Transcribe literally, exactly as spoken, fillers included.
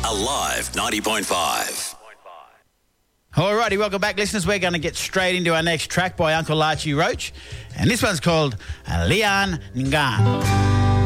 Alive ninety point five. Alrighty, welcome back, listeners. We're going to get straight into our next track by Uncle Archie Roach, and this one's called Lian Ngan.